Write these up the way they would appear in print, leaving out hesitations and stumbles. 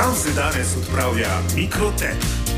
Kam se danes odpravlja Mikrotep?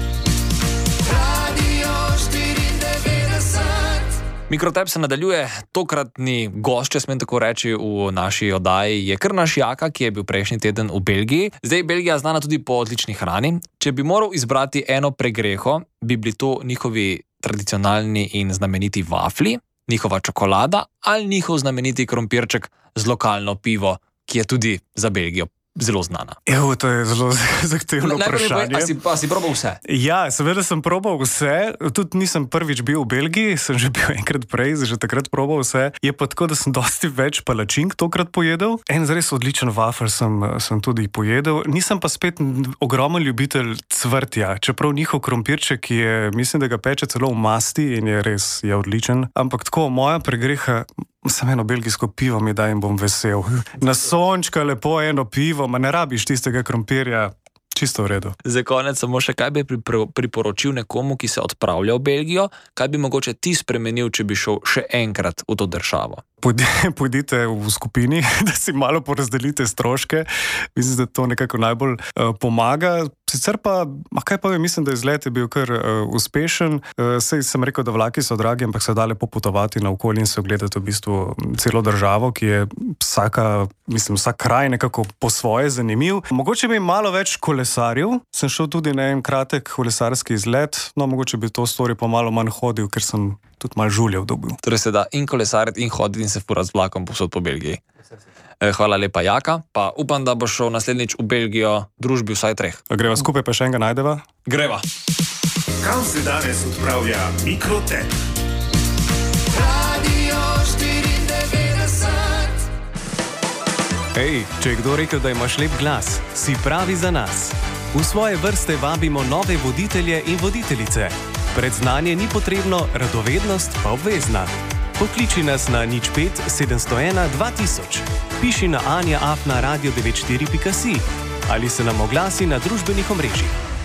Radio 94. Mikrotep se nadaljuje, tokratni gost, če smem tako reči, v naši oddaji je kar naš Jaka, ki je bil prejšnji teden v Belgiji. Zdaj je Belgija znana tudi po odlični hrani. Če bi moral izbrati eno pregreho, bi bili to njihovi tradicionalni in znameniti vafli, njihova čokolada ali njihov znameniti krompirček z lokalno pivo, ki je tudi za Belgijo zelo znana. Evo, to je zelo zahtevno vprašanje. A si probal vse? Ja, seveda sem probal vse. Tudi nisem prvič bil v Belgiji, sem že bil enkrat prej, že takrat probal vse. Je pa tako, da sem dosti več palačink tokrat pojedel. En zares odličen wafel sem tudi pojedel. Nisem pa spet ogromen ljubitelj cvrtja, čeprav njihov krompirček je, mislim, da ga peče celo v masti in je res odličen. Ampak tako, moja pregreha, samo eno belgijsko pivo mi daj in bom vesel. Na sončka lepo eno pivo, ma ne rabiš tistega krompirja, čisto v redu. Za konec samo še, kaj bi priporočil nekomu, ki se odpravlja v Belgijo, kaj bi mogoče ti spremenil, če bi šel še enkrat v to državo? Pojdite v skupini, da si malo porazdelite stroške. Mislim, da to nekako najbolj pomaga. Sicer pa, kaj pa mislim, da izlet je bil kar uspešen. Sej sem rekel, da vlaki so dragi, ampak se da lepo potovati naokoli in se ogledati v bistvu celo državo, ki je vsak kraj nekako po svoje zanimiv. Mogoče bi malo več kolesarjev. Sem šel tudi na en kratek kolesarski izlet, no mogoče bi to storil pa malo manj hodil, ker sem tudi malo žuljev dobil. Torej se da in kolesariti in hoditi in se furati z vlakom povsod po Belgiji. Hvala lepa, Jaka. Pa upam, da boš šel naslednjič v Belgijo družbi vsaj 3. Greva skupaj, pa še enega najdeva? Greva. Kam se danes odpravlja Mikrotep? Radio 94. Hej, če je kdo rekel, da imaš lep glas, si pravi za nas. V svoje vrste vabimo nove voditelje in voditeljice. Predznanje ni potrebno, radovednost pa obvezna. Pokliči nas na 05 701 2000, piši na anja@radio94.si ali se nam oglasi na družbenih omrežjih.